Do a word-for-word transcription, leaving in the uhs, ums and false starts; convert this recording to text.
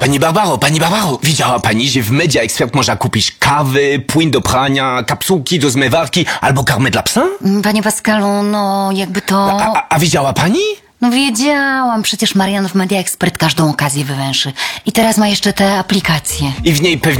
Pani Barbaro, pani Barbaro, widziała pani, że w Media Expert można kupić kawy, płyn do prania, kapsułki do zmywarki albo karmę dla psa? Panie Pascalu, no jakby to... A, a, a widziała pani? No wiedziałam, przecież Marian w Media Expert każdą okazję wywęszy. I teraz ma jeszcze te aplikacje. I w niej pewnie